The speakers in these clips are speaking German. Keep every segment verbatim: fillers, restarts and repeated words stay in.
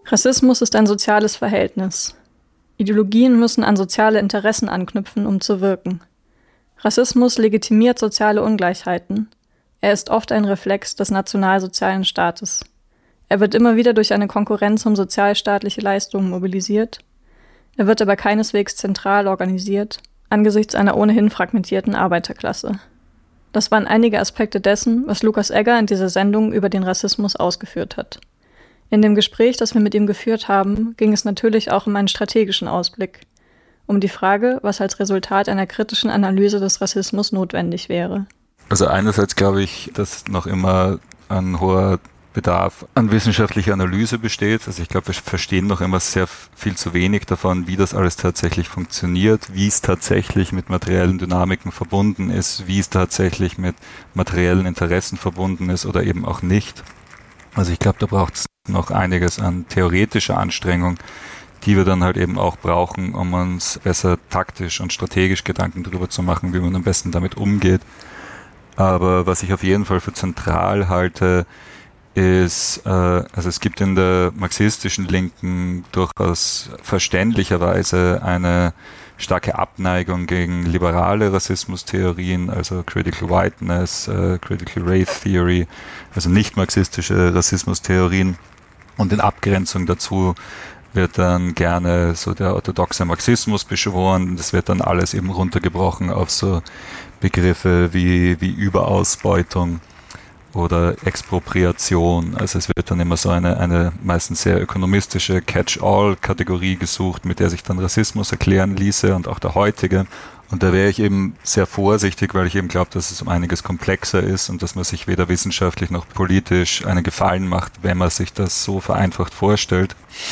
Rassismus ist ein soziales Verhältnis. Ideologien müssen an soziale Interessen anknüpfen, um zu wirken. Rassismus legitimiert soziale Ungleichheiten. Er ist oft ein Reflex des nationalsozialen Staates. Er wird immer wieder durch eine Konkurrenz um sozialstaatliche Leistungen mobilisiert. Er wird aber keineswegs zentral organisiert, angesichts einer ohnehin fragmentierten Arbeiterklasse. Das waren einige Aspekte dessen, was Lukas Egger in dieser Sendung über den Rassismus ausgeführt hat. In dem Gespräch, das wir mit ihm geführt haben, ging es natürlich auch um einen strategischen Ausblick, um die Frage, was als Resultat einer kritischen Analyse des Rassismus notwendig wäre. Also einerseits glaube ich, dass noch immer ein hoher Bedarf an wissenschaftlicher Analyse besteht. Also ich glaube, wir verstehen noch immer sehr viel zu wenig davon, wie das alles tatsächlich funktioniert, wie es tatsächlich mit materiellen Dynamiken verbunden ist, wie es tatsächlich mit materiellen Interessen verbunden ist oder eben auch nicht. Also ich glaube, da braucht es noch einiges an theoretischer Anstrengung, die wir dann halt eben auch brauchen, um uns besser taktisch und strategisch Gedanken darüber zu machen, wie man am besten damit umgeht. Aber was ich auf jeden Fall für zentral halte, ist, äh, also es gibt in der marxistischen Linken durchaus verständlicherweise eine starke Abneigung gegen liberale Rassismustheorien, also Critical Whiteness, äh, Critical Race Theory, also nicht marxistische Rassismustheorien. Und in Abgrenzung dazu wird dann gerne so der orthodoxe Marxismus beschworen. Das wird dann alles eben runtergebrochen auf so Begriffe wie, wie Überausbeutung oder Expropriation. Also es wird dann immer so eine, eine meistens sehr ökonomistische Catch-all-Kategorie gesucht, mit der sich dann Rassismus erklären ließe und auch der heutige. Und da wäre ich eben sehr vorsichtig, weil ich eben glaube, dass es um einiges komplexer ist und dass man sich weder wissenschaftlich noch politisch einen Gefallen macht, wenn man sich das so vereinfacht vorstellt.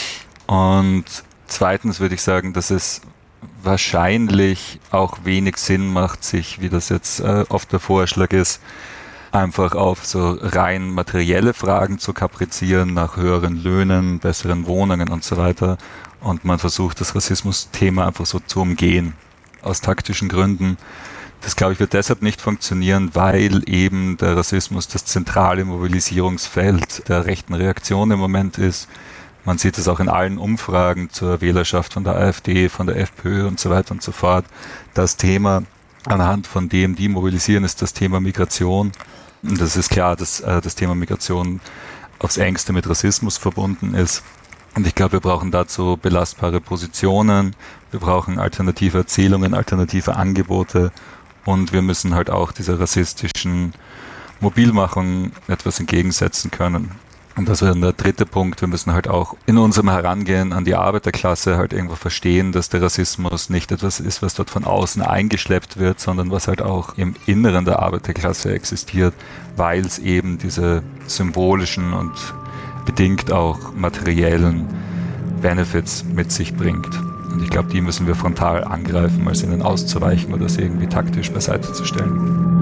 Und zweitens würde ich sagen, dass es wahrscheinlich auch wenig Sinn macht, sich, wie das jetzt äh, oft der Vorschlag ist, einfach auf so rein materielle Fragen zu kaprizieren, nach höheren Löhnen, besseren Wohnungen und so weiter. Und man versucht, das Rassismus-Thema einfach so zu umgehen, aus taktischen Gründen. Das, glaube ich, wird deshalb nicht funktionieren, weil eben der Rassismus das zentrale Mobilisierungsfeld der rechten Reaktion im Moment ist. Man sieht es auch in allen Umfragen zur Wählerschaft von der AfD, von der FPÖ und so weiter und so fort. Das Thema, anhand von dem die mobilisieren, ist das Thema Migration. Und das ist klar, dass äh, das Thema Migration aufs Engste mit Rassismus verbunden ist. Und ich glaube, wir brauchen dazu belastbare Positionen, wir brauchen alternative Erzählungen, alternative Angebote und wir müssen halt auch dieser rassistischen Mobilmachung etwas entgegensetzen können. Und das wäre der dritte Punkt. Wir müssen halt auch in unserem Herangehen an die Arbeiterklasse halt irgendwo verstehen, dass der Rassismus nicht etwas ist, was dort von außen eingeschleppt wird, sondern was halt auch im Inneren der Arbeiterklasse existiert, weil es eben diese symbolischen und bedingt auch materiellen Benefits mit sich bringt. Und ich glaube, die müssen wir frontal angreifen, als ihnen auszuweichen oder sie irgendwie taktisch beiseite zu stellen.